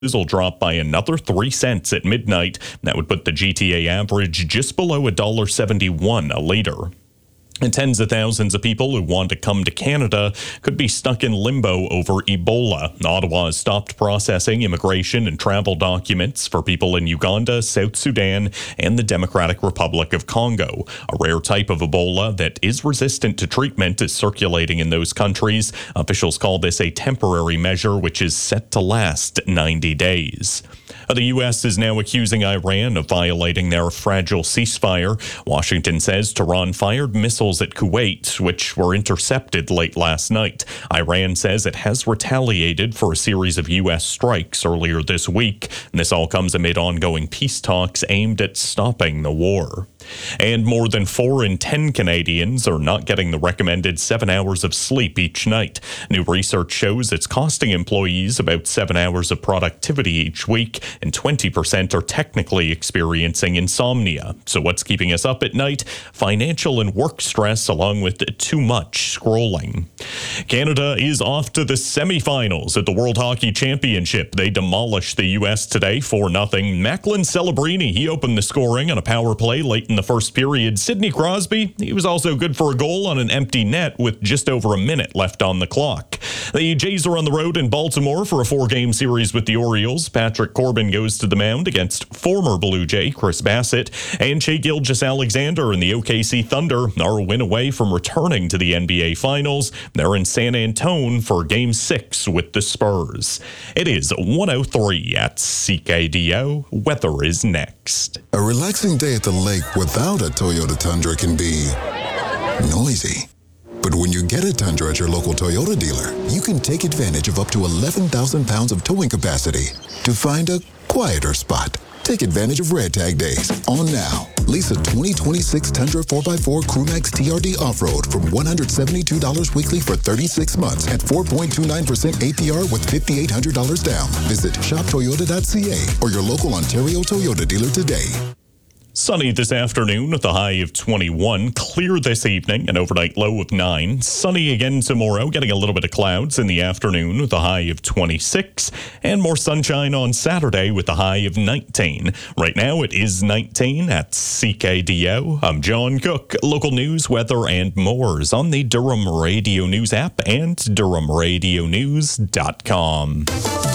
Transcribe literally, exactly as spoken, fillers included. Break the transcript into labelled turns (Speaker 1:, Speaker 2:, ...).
Speaker 1: will drop by another three cents at midnight. That would put the G T A average just below one dollar seventy-one a litre. And tens of thousands of people who want to come to Canada could be stuck in limbo over Ebola. Ottawa has stopped processing immigration and travel documents for people in Uganda, South Sudan, and the Democratic Republic of Congo. A rare type of Ebola that is resistant to treatment is circulating in those countries. Officials call this a temporary measure, which is set to last ninety days. The U S is now accusing Iran of violating their fragile ceasefire. Washington says Tehran fired missiles at Kuwait, which were intercepted late last night. Iran says it has retaliated for a series of U S strikes earlier this week. And this all comes amid ongoing peace talks aimed at stopping the war. And more than four in ten Canadians are not getting the recommended seven hours of sleep each night. New research shows it's costing employees about seven hours of productivity each week, and twenty percent are technically experiencing insomnia. So what's keeping us up at night? Financial and work stress, along with too much scrolling. Canada is off to the semifinals at the World Hockey Championship. They demolished the U S today four nothing. Macklin Celebrini, he opened the scoring on a power play late in the first period. Sidney Crosby, he was also good for a goal on an empty net with just over a minute left on the clock. The Jays are on the road in Baltimore for a four-game series with the Orioles. Patrick Corbin goes to the mound against former Blue Jay Chris Bassett, and Shai Gilgeous-Alexander and the O K C Thunder are a win away from returning to the N B A Finals. They're in San Antone for Game six with the Spurs. It is one oh three at C K D O. Weather is next.
Speaker 2: A relaxing day at the lake without a Toyota Tundra can be noisy. But when you get a Tundra at your local Toyota dealer, you can take advantage of up to eleven thousand pounds of towing capacity to find a quieter spot. Take advantage of Red Tag Days on now. Lease a twenty twenty-six Tundra four by four Crewmax T R D Off-Road from one hundred seventy-two dollars weekly for thirty-six months at four point two nine percent A P R with five thousand eight hundred dollars down. Visit shop toyota dot c a or your local Ontario Toyota dealer today.
Speaker 1: Sunny this afternoon with a high of twenty-one. Clear this evening, an overnight low of nine. Sunny again tomorrow, getting a little bit of clouds in the afternoon with a high of twenty-six. And more sunshine on Saturday with a high of nineteen. Right now it is nineteen at C K D O. I'm John Cook. Local news, weather, and more is on the Durham Radio News app and durham radio news dot com.